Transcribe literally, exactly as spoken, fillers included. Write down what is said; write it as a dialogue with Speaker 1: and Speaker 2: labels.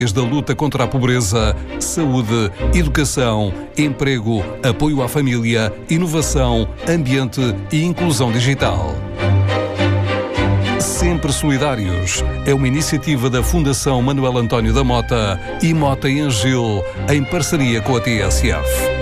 Speaker 1: da luta contra a pobreza, saúde, educação, emprego, apoio à família, inovação, ambiente e inclusão digital. Sempre Solidários é uma iniciativa da Fundação Manuel António da Mota e Mota em Agil, em parceria com a T S F.